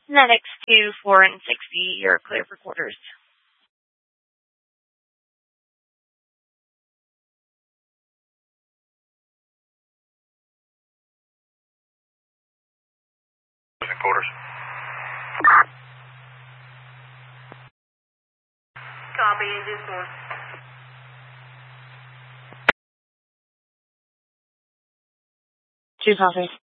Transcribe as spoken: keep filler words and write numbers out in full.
Netics two, four, and sixty, you're clear for quarters. Quarters. Copy, engine four. Two copies.